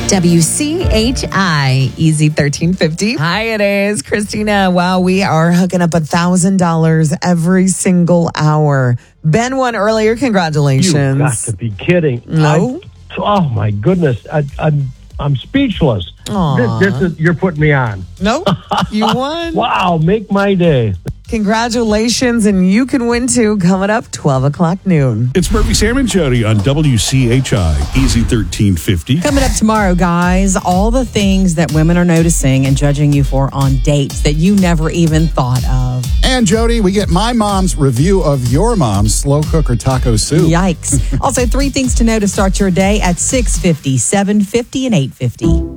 WCHI, Easy 1350. Hi, it is Christina. Wow, we are hooking up $1,000 every single hour. Ben won earlier. Congratulations. You've got to be kidding. No? Oh, my goodness. I'm speechless. You're putting me on. Nope. You won. Wow, make my day. Congratulations, and you can win too. Coming up 12 o'clock noon. It's Murphy, Sam, and Jody on WCHI, Easy 1350. Coming up tomorrow, guys, all the things that women are noticing and judging you for on dates that you never even thought of. And Jody, we get my mom's review of your mom's slow cooker taco soup. Yikes. Also, 3 things to know to start your day at 6:50, 7:50, and 8:50.